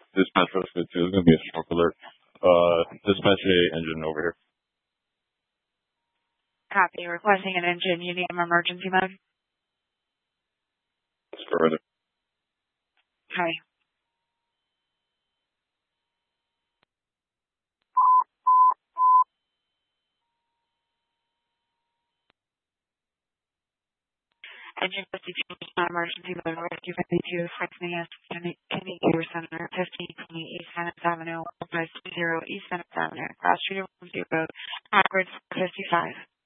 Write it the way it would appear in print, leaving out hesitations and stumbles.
Dispatch for 52 is going to be a stroke alert. Dispatch a engine over here. Copy. Requesting an engine. You need an emergency mode? Let's go right there. Hi. Engine 52 is not emergency mode. Rescue 52 flexing S. Kenny Gear Center, 1520 East Venice Avenue, 1520 East Venice Avenue, Cross Street 10, Road, Akron 55.